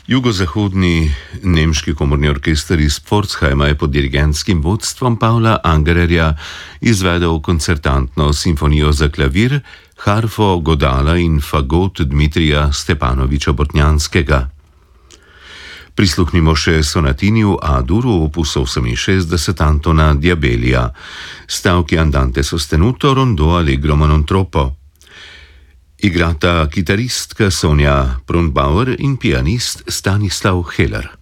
Jugozahodni nemški komorni orkester iz Pforzheima je pod dirigentskim vodstvom Pavla Angererja izvedel koncertantno simfonijo za klavir, harfo, godala in fagot Dmitrija Stepanoviča Bortnjanskega. Prisluhnimo še sonatini v A-dur v opusu 68 Antona Diabellija, stavki andante sostenuto rondo allegro ma non troppo. Igrata kitaristka Sonja Brunbauer in pianist Stanislav Heller.